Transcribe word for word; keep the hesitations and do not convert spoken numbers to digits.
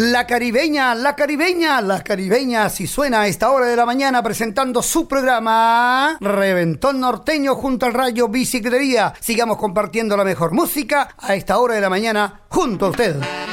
La caribeña, la caribeña, la caribeña, si suena a esta hora de la mañana presentando su programa Reventón Norteño junto al Rayo Bicicletería. Sigamos compartiendo la mejor música a esta hora de la mañana junto a usted.